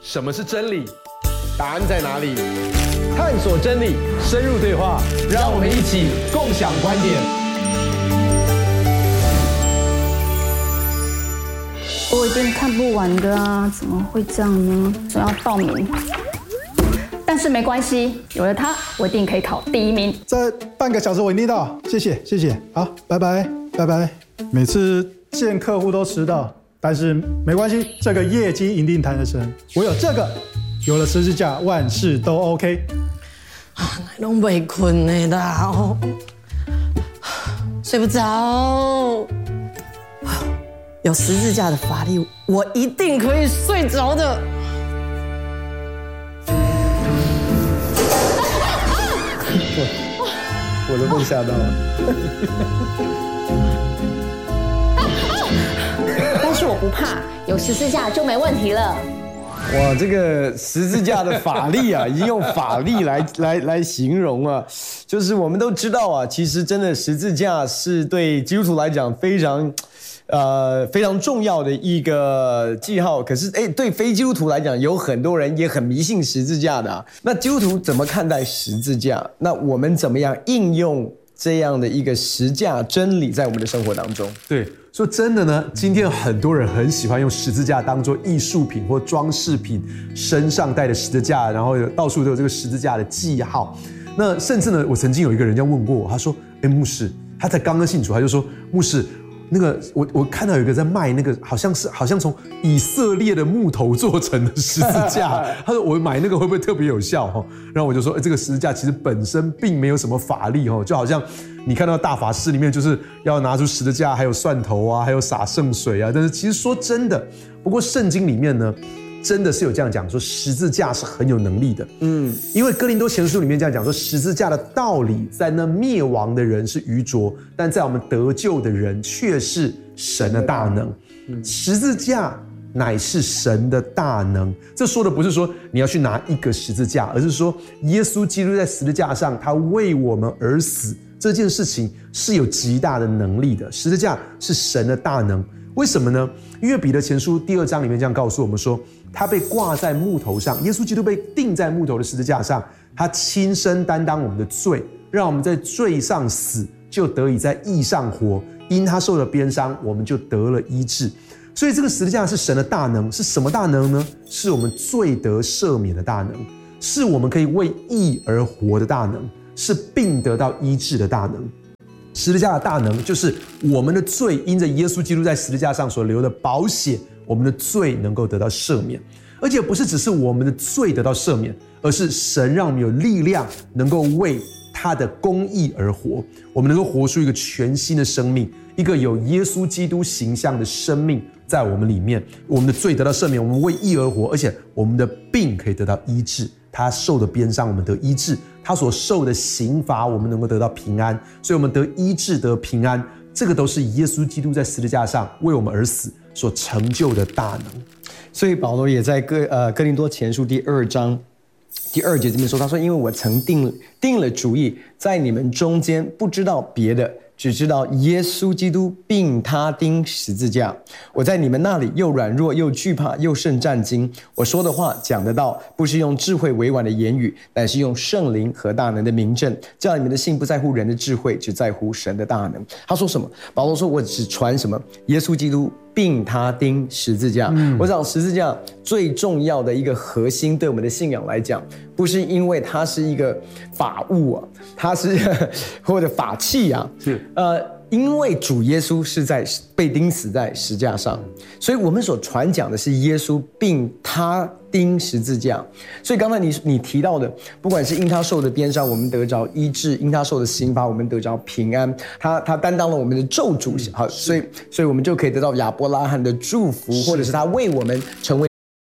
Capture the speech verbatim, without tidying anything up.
什么是真理？答案在哪里？探索真理，深入对话，让我们一起共享观点。 我一定看不完的啊，怎么会这样呢？总要报名，但是没关系，有了它，我一定可以考第一名。 在半个小时我一定到，谢谢谢谢，好，拜拜拜拜。每次见客户都迟到，但是没关系，这个业绩一定谈得成。我有这个，有了十字架，万事都 OK。 啊，拢未困的啦，哦，睡不着。有十字架的法力，我一定可以睡着的。 我我都被吓到了。 但是我不怕，有十字架就没问题了。 哇，这个十字架的法力啊，已经用法力来来来形容啊。就是我们都知道啊，其实真的十字架是对基督徒来讲非常。呃，非常重要的一个记号。可是，哎，对非基督徒来讲，有很多人也很迷信十字架的啊。那基督徒怎么看待十字架？那我们怎么样应用这样的一个十架真理在我们的生活当中？ 对，说真的呢，今天很多人很喜欢用十字架当作艺术品或装饰品，身上带着十字架，然后到处都有这个十字架的记号。那甚至呢，我曾经有一个人这样问过我，他说：“哎，牧师，他才刚刚信主，他就说，牧师。”那个我我看到有一个在卖那个好像是好像从以色列的木头做成的十字架，他说我买那个会不会特别有效哈？然后我就说，哎，这个十字架其实本身并没有什么法力哈，就好像你看到大法师里面就是要拿出十字架，还有蒜头啊，还有洒圣水啊。但是其实说真的，不过圣经里面呢，真的是有这样讲说十字架是很有能力的，嗯，因为哥林多前书里面这样讲说，十字架的道理在那灭亡的人是愚拙，但在我们得救的人却是神的大能。嗯、十字架乃是神的大能。这说的不是说你要去拿一个十字架，而是说耶稣基督在十字架上，他为我们而死，这件事情是有极大的能力的。十字架是神的大能。为什么呢？因为彼得前书第二章里面这样告诉我们说，他被挂在木头上，耶稣基督被钉在木头的十字架上，他亲身担当我们的罪，让我们在罪上死，就得以在义上活。因他受了鞭伤，我们就得了医治。所以这个十字架是神的大能，是什么大能呢？是我们罪得赦免的大能，是我们可以为义而活的大能，是病得到医治的大能。十字架的大能就是我们的罪因着耶稣基督在十字架上所流的宝血，我们的罪能够得到赦免。而且不是只是我们的罪得到赦免，而是神让我们有力量能够为他的公义而活，我们能够活出一个全新的生命，一个有耶稣基督形象的生命在我们里面。我们的罪得到赦免，我们为义而活，而且我们的病可以得到医治。他受的鞭伤，我们得医治；他所受的刑罚，我们能够得到平安。所以，我们得医治，得平安，这个都是耶稣基督在十字架上为我们而死所成就的大能。 所以，保罗也在哥呃哥林多前书第二章第二节这边说，他说：“因为我曾定定了主意，在你们中间不知道别的。”只知道耶稣基督并他钉十字架，我在你们那里又软弱又惧怕又甚战惊。我说的话讲得到，不是用智慧委婉的言语，乃是用圣灵和大能的明证，叫你们的信不在乎人的智慧，只在乎神的大能。他说什么？保罗说：“我只传什么？耶稣基督并他钉十字架。嗯”我想十字架最重要的一个核心，对我们的信仰来讲，不是因为它是一个法物啊，它是或者法器啊，是呃，因为主耶稣是在被钉死在十字架上，所以我们所传讲的是耶稣并他钉十字架。所以刚才你你提到的，不管是因他受的鞭伤，我们得着医治；因他受的刑罚，我们得着平安。他他担当了我们的咒诅，好，所以所以我们就可以得到亚伯拉罕的祝福，或者是他为我们成为